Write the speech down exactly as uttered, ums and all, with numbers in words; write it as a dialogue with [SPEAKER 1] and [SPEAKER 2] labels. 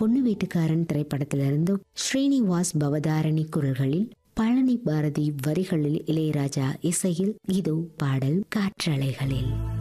[SPEAKER 1] பொண்ணு வீட்டுக்காரன் திரைப்படத்திலிருந்தும் ஸ்ரீனிவாஸ் பவதாரணி குரல்களில் பழனி பாரதி வரிகளில் இளையராஜா இசையில் இதோ பாடல் காற்றலைகளில்.